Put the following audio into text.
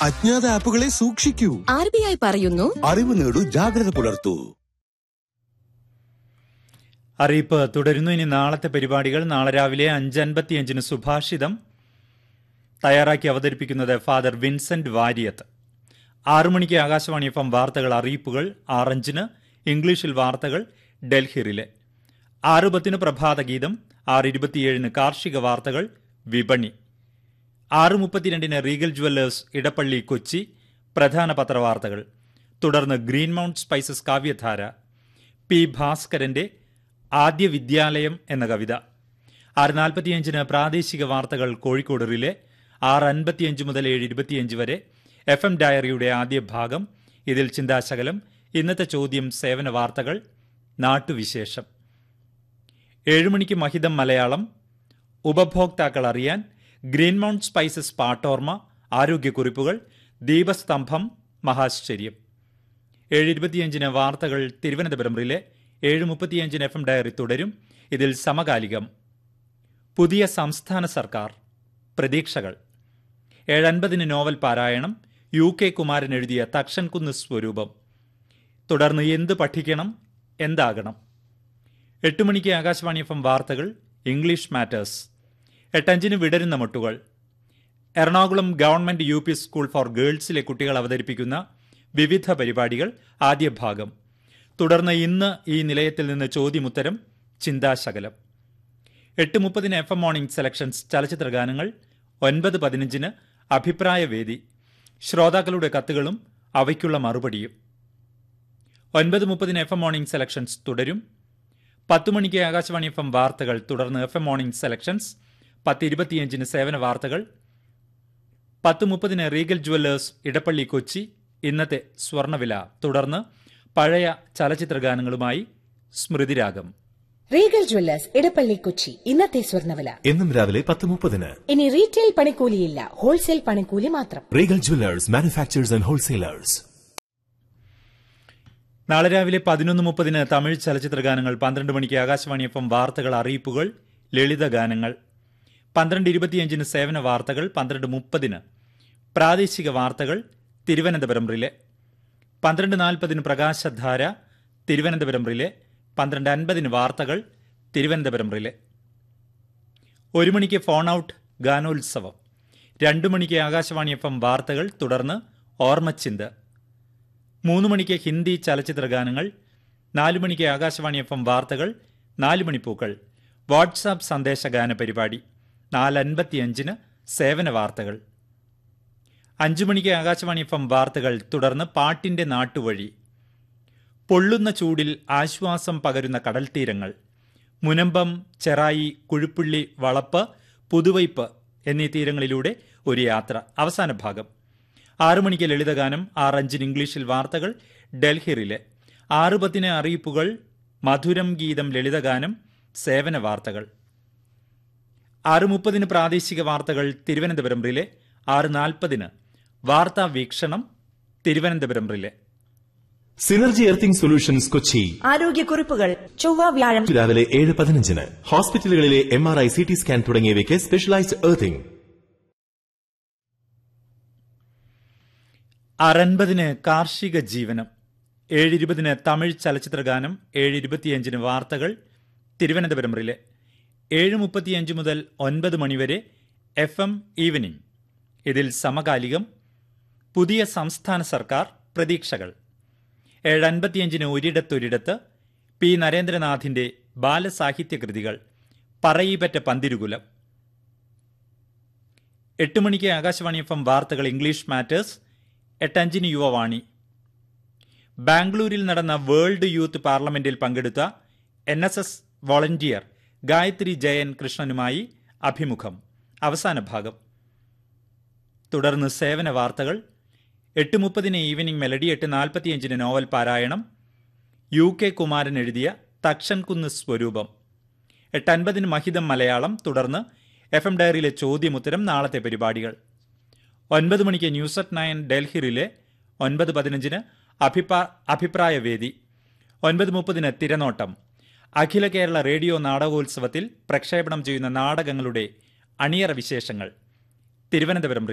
അജ്ഞാത ആപ്പുകളെ സൂക്ഷിക്കൂ. RBI പറയുന്നു, അറിവ് നേടൂ, ജാഗ്രത പുലർത്തൂ. അറിയിപ്പ് തുടരുന്നു. ഇനി നാളത്തെ പരിപാടികൾ. നാളെ രാവിലെ 5:55 സുഭാഷിതം തയ്യാറാക്കി അവതരിപ്പിക്കുന്നത് ഫാദർ വിൻസെന്റ് വാര്യത്ത്. 6 മണിക്ക് ആകാശവാണി FM വാർത്തകൾ, അറിയിപ്പുകൾ. 6:05 ഇംഗ്ലീഷിൽ വാർത്തകൾ ഡൽഹിയിലെ. 6:10 പ്രഭാത ഗീതം. 6:27 കാർഷിക വാർത്തകൾ, വിപണി. 6:32 റീഗൽ ജുവല്ലേഴ്സ് ഇടപ്പള്ളി കൊച്ചി പ്രധാന പത്രവാർത്തകൾ. തുടർന്ന് ഗ്രീൻ മൗണ്ട് സ്പൈസസ് കാവ്യധാര, പി ഭാസ്കരന്റെ ആദ്യ വിദ്യാലയം എന്ന കവിത. 6:45 പ്രാദേശിക വാർത്തകൾ കോഴിക്കോട് റിലേ. 6:55 മുതൽ 7:25 വരെ FM ഡയറിയുടെ ആദ്യ ഭാഗം. ഇതിൽ ചിന്താശകലം, ഇന്നത്തെ ചോദ്യം, സേവന വാർത്തകൾ, നാട്ടുവിശേഷം. 7 മണിക്ക് മഹിതം മലയാളം. ഉപഭോക്താക്കൾ അറിയാൻ ഗ്രീൻ മൗണ്ട് സ്പൈസസ് പാട്ടോർമ, ആരോഗ്യക്കുറിപ്പുകൾ, ദീപസ്തംഭം, മഹാശ്ചര്യം. 7:25 വാർത്തകൾ തിരുവനന്തപുരം റിലേ. 7:35 FM ഡയറി തുടരും. ഇതിൽ സമകാലികം, പുതിയ സംസ്ഥാന സർക്കാർ, പ്രതീക്ഷകൾ. 7:50 നോവൽ പാരായണം, UK കുമാരൻ എഴുതിയ തക്ഷൻകുന്ന് സ്വരൂപം. തുടർന്ന് എന്ത് പഠിക്കണം, എന്താകണം. 8 മണിക്ക് ആകാശവാണി FM വാർത്തകൾ, ഇംഗ്ലീഷ് മാറ്റേഴ്സ്. 8:05 വിടരുന്ന മുട്ടുകൾ. Ernakulam government UP school for ഗേൾസിലെ കുട്ടികൾ അവതരിപ്പിക്കുന്ന വിവിധ പരിപാടികൾ, ആദ്യ ഭാഗം. തുടർന്ന് ഇന്ന് ഈ നിലയത്തിൽ നിന്ന് ചോദ്യമുത്തരം, ചിന്താശകലം. 8:30 FM മോർണിംഗ് സെലക്ഷൻസ് ചലച്ചിത്ര ഗാനങ്ങൾ. 9:15 അഭിപ്രായവേദി, ശ്രോതാക്കളുടെ കത്തുകളും അവയ്ക്കുള്ള മറുപടിയും. 9:30 FM മോർണിംഗ് സെലക്ഷൻസ് തുടരും. 10 മണിക്ക് ആകാശവാണി FM വാർത്തകൾ, തുടർന്ന് FM മോർണിംഗ് സെലക്ഷൻസ്. 10:25 സേവന വാർത്തകൾ. 10:30 റീഗൽ ജുവല്ലേഴ്സ് ഇടപ്പള്ളി കൊച്ചി ഇന്നത്തെ സ്വർണ്ണവില. തുടർന്ന് പഴയ ചലച്ചിത്ര ഗാനങ്ങളുമായി സ്മൃതിരാഗം. റീഗൽ ജുവല്ലേഴ്സ് ഇടപ്പള്ളി കൊച്ചി ഇന്നത്തെ സ്വർണ്ണവില എന്നും രാവിലെ 10:30. ഇനി റീറ്റെയിൽ പണിക്കൂലിയില്ല, ഹോൾസെയിൽ പണിക്കൂലി മാത്രം. Regal jewellers, manufacturers and wholesalers. നാളെ രാവിലെ 11:30 തമിഴ് ചലച്ചിത്ര ഗാനങ്ങൾ. 12 മണിക്ക് ആകാശവാണി FM വാർത്തകൾ, അറിയിപ്പുകൾ, ലളിത ഗാനങ്ങൾ. 12:25 സേവന വാർത്തകൾ. 12:30 പ്രാദേശിക വാർത്തകൾ തിരുവനന്തപുരം റിലേ. 12:40 പ്രകാശധാര തിരുവനന്തപുരം റിലേ. 12:50 വാർത്തകൾ തിരുവനന്തപുരം റിലേ. 1 മണിക്ക് ഫോൺ ഔട്ട് ഗാനോത്സവം. 2 മണിക്ക് ആകാശവാണി FM വാർത്തകൾ, തുടർന്ന് ഓർമ്മച്ചിന്ത്. 3 മണിക്ക് ഹിന്ദി ചലച്ചിത്ര ഗാനങ്ങൾ. 4 മണിക്ക് ആകാശവാണി FM വാർത്തകൾ, 4 മണിപ്പൂക്കൾ, വാട്സാപ്പ് സന്ദേശഗാന പരിപാടി. 4:55 സേവന വാർത്തകൾ. 5 മണിക്ക് ആകാശവാണി FM വാർത്തകൾ, തുടർന്ന് പാട്ടിന്റെ നാട്ടുവഴി. പൊള്ളുന്ന ചൂടിൽ ആശ്വാസം പകരുന്ന കടൽ തീരങ്ങൾ. മുനമ്പം, ചെറായി, കുഴുപ്പുള്ളി, വളപ്പ്, പുതുവൈപ്പ് എന്നീ തീരങ്ങളിലൂടെ ഒരു യാത്ര. അവസാന ഭാഗം. 6 മണിക്ക് ലളിതഗാനം. 6:05 ഇംഗ്ലീഷിൽ വാർത്തകൾ ഡൽഹിയിലെ. 6:10 അറിയിപ്പുകൾ, മധുരം ഗീതം, ലളിതഗാനം, സേവന വാർത്തകൾ. 6:30 പ്രാദേശിക വാർത്തകൾ തിരുവനന്തപുരം റിലേ. 6:40 വാർത്താ വീക്ഷണം Thiruvananthapuram relay. Synergy earthing solutions Kochi. ആരോഗ്യക്കുറിപ്പുകൾ ചൊവ്വ വ്യാഴം രാവിലെ 7:15. ഹോസ്പിറ്റലുകളിലെ MRI, CT സ്കാൻ തുടങ്ങിയവയ്ക്ക് സ്പെഷ്യലൈസ്ഡ് എർത്തിംഗ്. 6:50 കാർഷിക ജീവനം. 7:20 തമിഴ് ചലച്ചിത്ര ഗാനം. 7:25 വാർത്തകൾ തിരുവനന്തപുരം റിലേ. 7:35 മുതൽ 9 മണിവരെ FM ഈവനിംഗ്. ഇതിൽ സമകാലികം, പുതിയ സംസ്ഥാന സർക്കാർ, പ്രതീക്ഷകൾ. 7:55 ഒരിടത്തൊരിടത്ത് പി നരേന്ദ്രനാഥിന്റെ ബാലസാഹിത്യ കൃതികൾ, പറയിപ്പറ്റ പന്തിരുകുലം. 8 മണിക്ക് ആകാശവാണി FM വാർത്തകൾ, ഇംഗ്ലീഷ് മാറ്റേഴ്സ്. 8:05 യുവവാണി. ബാംഗ്ലൂരിൽ നടന്ന വേൾഡ് യൂത്ത് പാർലമെന്റിൽ പങ്കെടുത്ത NSS വോളണ്ടിയർ ഗായത്രി ജയൻ കൃഷ്ണനുമായി അഭിമുഖം. അവസാന ഭാഗം. തുടർന്ന് സേവന വാർത്തകൾ. 8:30 ഈവനിംഗ് മെലഡി. 8:45 നോവൽ പാരായണം, UK കുമാരൻ എഴുതിയ തക്ഷൻകുന്ന് സ്വരൂപം. 8:50 മഹിതം മലയാളം. തുടർന്ന് FM ഡയറിയിലെ ചോദ്യമുത്തരം, നാളത്തെ പരിപാടികൾ. 9 മണിക്ക് news at 9 Delhi relay. 9:15 അഭിപ്രായവേദി. 9:30 തിരനോട്ടം. Akhila Kerala radio നാടകോത്സവത്തിൽ പ്രക്ഷേപണം ചെയ്യുന്ന നാടകങ്ങളുടെ അണിയറ വിശേഷങ്ങൾ തിരുവനന്തപുരം